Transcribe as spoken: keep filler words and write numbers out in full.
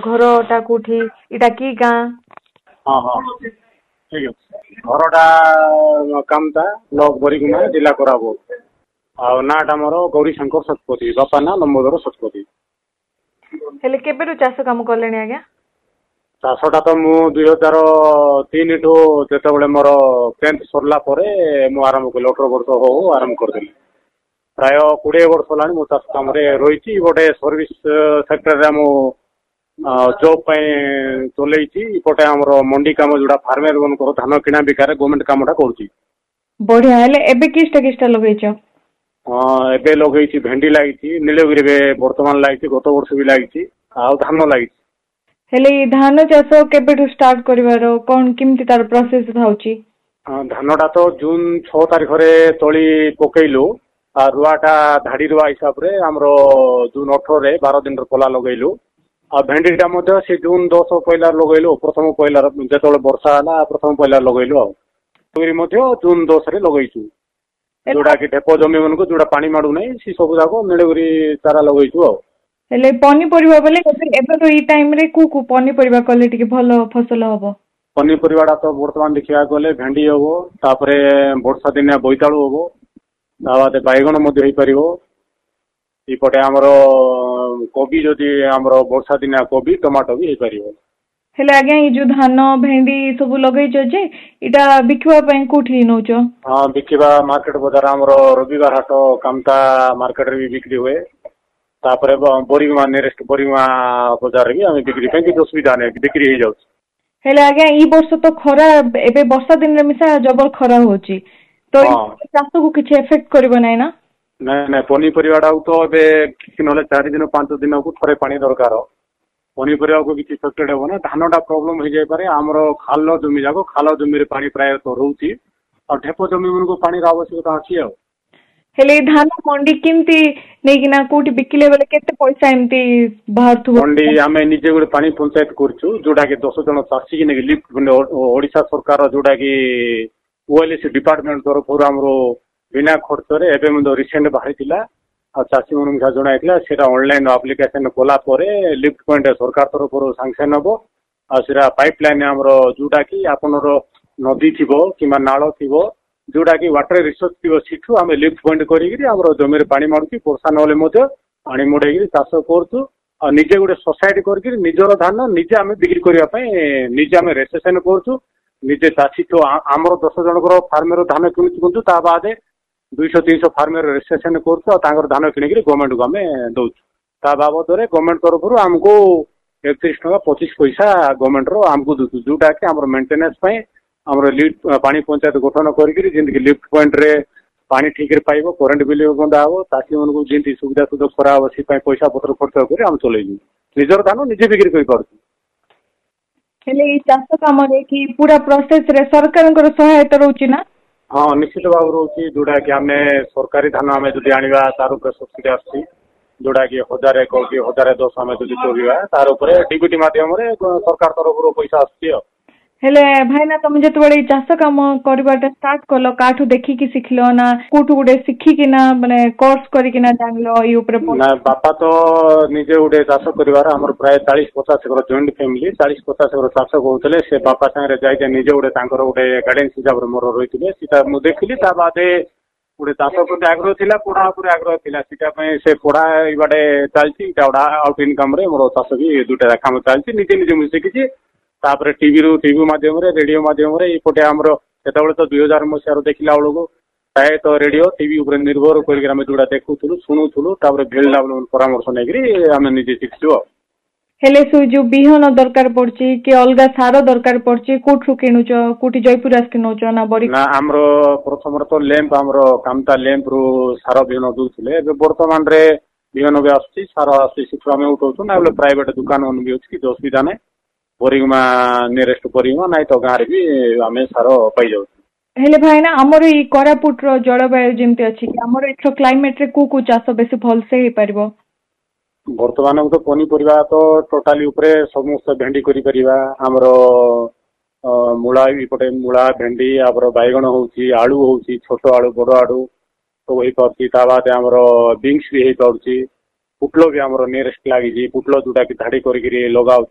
ଘରଟା କୋଉଠି ଏଟା କି ଗାଁ? ହଁ ହଁ ଠିକ ଅଛି। ଘରଟା କାମତା ବ୍ଲକ ବରିଗୁମା ଜିଲ୍ଲା କୋରାପୁଟ। ଆଉ ନାଁଟା ମୋର ଗୌରୀଶଙ୍କର ଶତପଥୀ, ବାପା ନାଁ ଲମ୍ବୋଦର ଶତପଥୀ। ହେଲେ କେବେରୁ ଚାଷ କାମ କଲେଣି ଆଜ୍ଞା? ଚାଷଟା ତ ମୁଁ ଦୁଇ ହଜାର ତିନିଠୁ ଯେତେବେଳେ ମୋର ଟେନ୍ଥ ସରିଲା ପରେ ମୁଁ ଆରମ୍ଭ କଲି। ଅଠର ବର୍ଷ ହଉ ଆରମ୍ଭ କରିଦେଲି। ପ୍ରାୟ କୋଡ଼ିଏ ବର୍ଷ ହେଲାଣି ମୁଁ ଚାଷ କାମରେ ରହିଛି। ଗୋଟେ ସର୍ଭିସ ସେକ୍ଟରରେ ମୁଁ ଜବ୍ ପାଇଁ ଚଲେଇଛି। ଏପଟେ ଆମର ମଣ୍ଡି କାମ ଯୋଉଟା ଫାର୍ମର ମାନଙ୍କର ଧାନ କିଣା ବିକାରେ ଗଭର୍ଣ୍ଣମେଣ୍ଟ କାମଟା କରୁଛି। ବଢିଆ। ହେଲେ ଏବେ କିଛିଟା କିଛିଟା ଲଗେଇଛ? ହଁ ଏବେ ଲଗେଇଛି, ଭେଣ୍ଡି ଲାଗିଛି, ନୀଳଗିରି ଏବେ ବର୍ତ୍ତମାନ ଲାଗିଛି, ଗତ ବର୍ଷ ବି ଲାଗିଛି, ଆଉ ଧାନ ଲାଗିଛି। ହେଲେ ଏଇ ଧାନ ଚାଷ କେବେଠୁ ଷ୍ଟାର୍ଟ କରିବାର, କଣ କେମିତି ତାର ପ୍ରୋସେସ ଥାଉଛି? ଧାନଟା ତ ଜୁନ ଛଅ ତାରିଖରେ ତଳି ପକେଇଲୁ। ଆଉ ରୁଆଟା ଧାଡି ରୁଆ ହିସାବରେ ଆମର ଜୁନ ଅଠରରେ ବାର ଦିନର ପଲା ଲଗେଇଲୁ। ଆଉ ଭେଣ୍ଡିଟା ମଧ୍ୟ ସେ ଜୁନ ଦଶ ପହିଲାରେ ଲଗେଇଲୁ। ପ୍ରଥମ ପହିଲାର ଯେତେବେଳେ ବର୍ଷା ହେଲା ପ୍ରଥମ ପହିଲାରେ ଲଗେଇଲୁ। ଆଉ ମଧ୍ୟ ଜୁନ ଦଶରେ ଲଗେଇଛୁ। ଯୋଉଟା କି ଢେପ ଜମି ମାନଙ୍କୁ ଯୋଉଟା ପାଣି ମାଡୁନାହିଁ ସେ ସବୁ ଯାକ ନୀଳଗିରି ଚାରା ଲଗେଇଛୁ। ଆଉ ହେଲେ ପନିପରିବା ବୋଲେ ଏବେ ତ ଏଇ ଟାଇମ ରେ କୋଉ କୋଉ ପନିପରିବା କଲେ ଟିକେ ଭଲ ଫସଲ ହବ? ପନିପରିବାଟା ତ ବର୍ତ୍ତମାନ ଦେଖିବାକୁ ଗଲେ ଭେଣ୍ଡି ହବ, ତାପରେ ବର୍ଷା ଦିନିଆ ବୋଇତାଳୁ ହବ, ତା ବାଦେ ବାଇଗଣ ମଧ୍ୟ ହେଇପାରିବ। ଏପଟେ ଆମର କୋବି, ଯଦି ଆମର ବର୍ଷା ଦିନିଆ କୋବି ଟମାଟୋ ବି ହେଇପାରିବ। ହେଲେ ଆଜ୍ଞା ଏଇ ଯୋଉ ଧାନ ଭେଣ୍ଡି ସବୁ ଲଗେଇଛ ଯେ ଏଇଟା ବିକିବା ପାଇଁ କୋଉଠି ନଉଛ? ହଁ ବିକିବା ମାର୍କେଟ ବଜାର ଆମର ରବିବାର ହାଟ କାମତା ମାର୍କେଟରେ ବି ବିକ୍ରି ହୁଏ। ତାପରେ ବରିଗୁମା ନିୟରେଷ୍ଟ ବରିଗୁମା ବଜାରରେ ବି ଆମେ ବିକ୍ରି ପାଇଁ କିଛି ଅସୁବିଧା ନାହିଁ, ବିକ୍ରି ହେଇଯାଉଛି। ହେଲେ ଆଜ୍ଞା ଏଇ ବର୍ଷ ତ ଖରା, ଏବେ ବର୍ଷା ଦିନରେ ମିଶା ଜବର ଖରା ହଉଛି, ତ ହଁ ଏଇ ଚାଷକୁ କିଛି ଏଫେକ୍ଟ କରିବ ନାହିଁ ନା? ନାଇଁ ନାଇଁ ପନିପରିବାଟାକୁ ତ ଏବେ କିଛି ନହେଲେ ଚାରି ଦିନ ପାଞ୍ଚ ଦିନକୁ ଥରେ ପାଣି ଦରକାର। ପନିପରିବାକୁ କିଛି ଇଫେକ୍ଟେଡ ହବ ନା। ଧାନଟା ପ୍ରୋବ୍ଲେମ ହେଇଯାଇପାରେ। ଆମର ଖାଲ ଜମି ଯାକ, ଖାଲ ଜମିରେ ପାଣି ପ୍ରାୟତଃ ରହୁଛି। ଆଉ ଢେପ ଜମି ମାନଙ୍କୁ ପାଣିର ଆବଶ୍ୟକତା ଅଛି। ଆଉ ହେଲେ ଏଇ ଧାନ ମଣ୍ଡି କେମିତି ନେଇକିନା କୋଉଠି ବିକିଲେ ବେଳେ କେତେ ପଇସା ଏମିତି ବାହାରୁଥିବ? ମଣ୍ଡି ଆମେ ନିଜେ ଗୋଟେ ପାଣି ପଞ୍ଚାୟତ କରୁଛୁ, ଯୋଉଟା କି ଦଶ ଜଣ ଚାଷୀ କି ନେଇକି ଲିଫ୍ଟ, ଓଡିଶା ସରକାର ଯୋଉଟା କି ଓଏଲଏସି ଡିପାର୍ଟମେଣ୍ଟ ତରଫରୁ ଆମର ବିନା ଖର୍ଚ୍ଚରେ ଏବେ ମଧ୍ୟ ରିସେଣ୍ଟ ବାହାରିଥିଲା। ଆଉ ଚାଷୀ ମାନଙ୍କୁ ଯାହା ଜଣାଇଥିଲା ସେଇଟା ଅନଲାଇନ ଆପ୍ଲିକେସନ କଲା ପରେ ଲିଫ୍ଟ ପଏଣ୍ଟ ସରକାର ତରଫରୁ ସାଙ୍ଗସନ ହବ। ଆଉ ସେଇଟା ପାଇପ୍ ଲାଇନ ଆମର ଯୋଉଟା କି ଆପଣର ନଦୀ ଥିବ କିମ୍ବା ନାଳ ଥିବ, ଯୋଉଟା କି ୱାଟର ରିସୋର୍ସ ଥିବ, ସେଠୁ ଆମେ ଲିଫ୍ଟ ପଏଣ୍ଟ କରିକିରି ଆମର ଜମିରେ ପାଣି ମାରୁଛି। ବର୍ଷା ନହେଲେ ମଧ୍ୟ ପାଣି ମଡେଇକିରି ଚାଷ କରୁଛୁ। ଆଉ ନିଜେ ଗୋଟେ ସୋସାଇଟି କରିକି ନିଜର ଧାନ ନିଜେ ଆମେ ବିକ୍ରି କରିବା ପାଇଁ ନିଜେ ଆମେ ରେଜିଷ୍ଟ୍ରେସନ କରୁଛୁ। ନିଜେ ଚାଷୀ ଠୁ ଆମର ଦଶ ଜଣଙ୍କର ଫାର୍ମର ଧାନ କିଣୁଛୁ, ତା ବାଦେ ଦୁଇଶହ ତିନିଶହ ଫାର୍ମର ରେଜିଷ୍ଟ୍ରେସନ କରୁଛୁ। ଆଉ ତାଙ୍କର ଧାନ କିଣିକିରି ଗଭର୍ଣ୍ଣମେଣ୍ଟକୁ ଆମେ ଦଉଛୁ। ତା ବାବଦରେ ଗଭର୍ଣ୍ଣମେଣ୍ଟ ତରଫରୁ ଆମକୁ ଏକତିରିଶ ଟଙ୍କା ପଚିଶ ପଇସା ଗଭର୍ଣ୍ଣମେଣ୍ଟର ଆମକୁ ଦଉଛୁ, ଯୋଉଟା କି ଆମର ମେଣ୍ଟେନାନ୍ସ ପାଇଁ ଆମର ଲିଫ୍ଟ ପାଣି ପଞ୍ଚାୟତ ଗଠନ କରିକିରି ଯେମିତିକି ଲିଫ୍ଟ ପଏଣ୍ଟରେ ପାଣି ଠିକରେ ପାଇବ, କରେଣ୍ଟ ବିଲ ବନ୍ଧା ହବ, ଚାଷୀ ମାନଙ୍କୁ ଯେମିତି ସୁବିଧା ସୁଯୋଗ କରାହବ, ସେ ପାଇଁ ପଇସା ପତ୍ର ଖର୍ଚ୍ଚ କରି ଆମେ ଚଲେଇଛୁ। ନିଜର ଧାନ ନିଜେ ବିକ୍ରି କରିପାରୁଛୁ। ହେଲେ ଏଇ ଚାଷ କାମରେ କି ପୁରା ପ୍ରୋସେସ ରେ ସରକାରଙ୍କର ସହାୟତା ରହୁଛି ନା? ହଁ ନିଶ୍ଚିତ ଭାବରେ ରହୁଛି। ଯୋଉଟା କି ଆମେ ସରକାରୀ ଧାନ ଆମେ ଯଦି ଆଣିବା ତାର ଉପରେ ସବସିଡି ଆସୁଛି। ଯୋଉଟା କି ହଜାରେ ଏକ କି ହଜାରେ ଦଶ ଆମେ ଯଦି କରିବା ତାର ଉପରେ ଡିବିଟି ମାଧ୍ୟମରେ ସରକାର ତରଫରୁ ପଇସା ଆସୁଛି। ଆଉ ହେଲେ ଭାଇନା ତମେ ଯେତେବେଳେ ଏଇ ଚାଷ କାମ କରିବାଟା ଷ୍ଟାର୍ଟ କଲ, କାଠୁ ଦେଖିକି ଶିଖିଲ ନା କୋଉଠୁ ଗୋଟେ ଶିଖିକିନା ମାନେ କୋର୍ସ କରିକିନା ଜାଣିଲ ଏଇ ଉପରେ? ନା ବାପା ତ ନିଜେ ଗୋଟେ ଚାଷ କରିବାର, ଆମର ପ୍ରାୟ ଚାଳିଶ ପଚାଶ ଘର ଜଏଣ୍ଟ ଫ୍ୟାମିଲି, ଚାଳିଶ ପଚାଶ ଘର ଚାଷ କରୁଥିଲେ। ସେ ବାପା ସାଙ୍ଗରେ ଯାଇକି ନିଜେ ଗୋଟେ ତାଙ୍କର ଗୋଟେ ଗାଇଡେନ୍ସ ହିସାବରେ ମୋର ରହିଥିଲେ, ସେଟା ମୁଁ ଦେଖିଲି। ତା ବାଦେ ଗୋଟେ ଚାଷ ପ୍ରତି ଆଗ୍ରହ ଥିଲା, ପଢା ଉପରେ ଆଗ୍ରହ ଥିଲା। ସେଟା ପାଇଁ ସେ ପଢା ଏଇବାଟେ ଚାଲିଛି। ଏଇଟା ଗୋଟେ ଆଉଟ ଇନକମ ରେ ମୋର ଚାଷ ବି ଦୁଇଟା କାମ ଚାଲିଛି। ନିଜେ ନିଜେ ମୁଁ ଶିଖିଛି। ତାପରେ ଟିଭିରୁ ଟିଭି ମାଧ୍ୟମରେ, ରେଡିଓ ମାଧ୍ୟମରେ, ଏଇପଟେ ଆମର ସେତେବେଳେ ତ ଦୁଇ ହଜାର ମସିହାରୁ ଦେଖିଲା ବେଳକୁ ପ୍ରାୟତଃ ରେଡିଓ ଟିଭି ଉପରେ ନିର୍ଭର କରିକି ଆମେ ଯୋଉଟା ଦେଖୁଥିଲୁ ଶୁଣୁଥିଲୁ, ତାପରେ ଭିଳିଲା ପରାମର୍ଶ ନେଇକିରି ଆମେ ନିଜେ ଶିଖିଛୁ। ଆଉ ହେଲେ ସେ ଯୋଉ ବିହନ ଦରକାର ପଡୁଛି କି ଅଲଗା ସାର ଦରକାର ପଡୁଛି, କୋଉଠୁ କିଣୁଛ? କୋଉଠି ଜୟପୁର ଆସିକି ନଉଛ ନା ବରି? ନା ଆମର ପ୍ରଥମରେ ତ ଲେମ୍ପ ଆମର କାମତା ଲେମ୍ପ ରୁ ସାର ବିହନ ଦଉଥିଲେ। ଏବେ ବର୍ତ୍ତମାନରେ ବିହନ ବି ଆସୁଛି, ସାର ଆସୁଛି, ସେଠୁ ଆମେ ଉଠଉଛୁ। ନା ବୋଲେ ପ୍ରାଇଭେଟ ଦୋକାନ ମାନ ବି ଅଛି, କିଛି ଅସୁବିଧା ନାହିଁ। ବରିଗୁମା ନିୟରେଷ୍ଟ ବରିଗୁମା ନାଇଁ ତ ଗାଁରେ ବି ଆମେ ସାର ପାଇଯାଉଛୁ। ହେଲେ ଭାଇନା ଆମର ଏଇ କୋରାପୁଟର ଜଳବାୟୁ ଯେମିତି ଅଛି, ଆମର ଏଥର କ୍ଲାଇମେଟ ରେ କୋଉ କୋଉ ଚାଷ ବେଶୀ ଭଲସେ ହେଇପାରିବ? ବର୍ତ୍ତମାନ ତ ପନିପରିବା ତ ଟୋଟାଲି ଉପରେ ସମସ୍ତ ଭେଣ୍ଡି କରିପାରିବା। ଆମର ମୂଳା ଏପଟେ ମୂଳା, ଭେଣ୍ଡି, ଆମର ବାଇଗଣ ହଉଛି, ଆଳୁ ହଉଛି, ଛୋଟ ଆଳୁ, ବଡ ଆଳୁ ସବୁ ହେଇପାରୁଛି। ତା ବାଦେ ଆମର ବିନ୍ସ ବି ହେଇପାରୁଛି। ପୁଟଲ ବି ଆମର ନିୟରେଷ୍ଟ ଲାଗିଛି। ପୁଟଲ ଯୋଉଟା କି ଧାଡି କରିକିରି ଲଗାଉଛି,